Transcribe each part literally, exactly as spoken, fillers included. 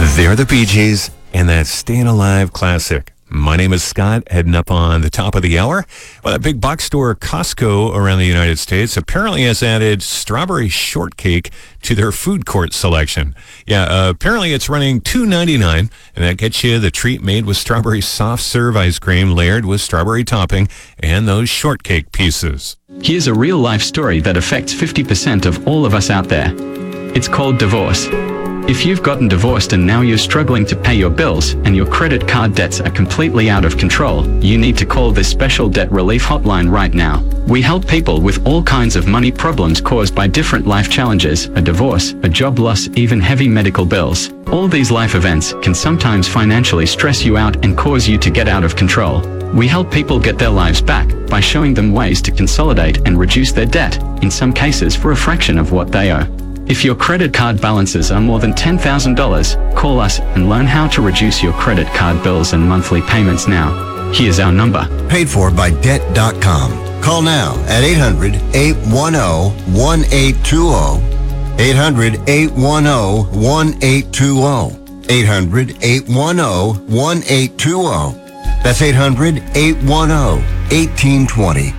They're the Bee Gees, and that's Staying Alive classic. My name is Scott, heading up on the top of the hour. Well, a big box store, Costco, around the United States apparently has added strawberry shortcake to their food court selection. Yeah, uh, apparently it's running two ninety-nine, and that gets you the treat made with strawberry soft serve ice cream layered with strawberry topping and those shortcake pieces. Here's a real-life story that affects fifty percent of all of us out there. It's called divorce. If you've gotten divorced and now you're struggling to pay your bills and your credit card debts are completely out of control, you need to call this special debt relief hotline right now. We help people with all kinds of money problems caused by different life challenges, a divorce, a job loss, even heavy medical bills. All these life events can sometimes financially stress you out and cause you to get out of control. We help people get their lives back by showing them ways to consolidate and reduce their debt, in some cases for a fraction of what they owe. If your credit card balances are more than ten thousand dollars, call us and learn how to reduce your credit card bills and monthly payments now. Here's our number. Paid for by debt dot com. Call now at eight hundred, eight one zero, one eight two zero. eight hundred, eight one zero, one eight two zero. eight hundred, eight one zero, one eight two zero. That's eight hundred, eight one zero, one eight two zero.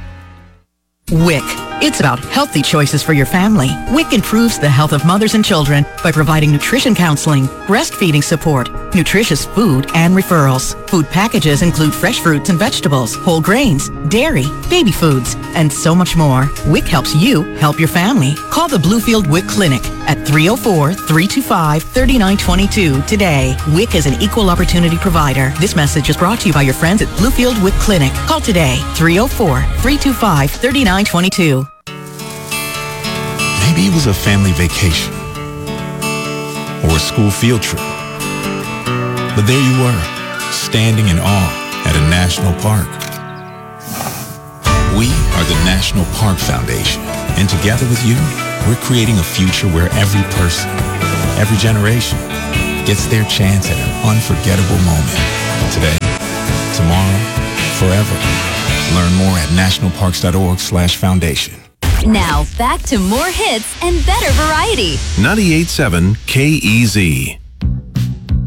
WIC. It's about healthy choices for your family. WIC improves the health of mothers and children by providing nutrition counseling, breastfeeding support, nutritious food, and referrals. Food packages include fresh fruits and vegetables, whole grains, dairy, baby foods, and so much more. WIC helps you help your family. Call the Bluefield WIC Clinic at three oh four, three two five, three nine two two today. WIC is an equal opportunity provider. This message is brought to you by your friends at Bluefield WIC Clinic. Call today, three oh four, three two five, three nine two two. Maybe it was a family vacation or a school field trip. But there you were, standing in awe at a national park. We are the National Park Foundation, and together with you, we're creating a future where every person, every generation, gets their chance at an unforgettable moment. Today, tomorrow, forever. Learn more at nationalparks.org slash foundation. Now, back to more hits and better variety. ninety-eight point seven K E Z.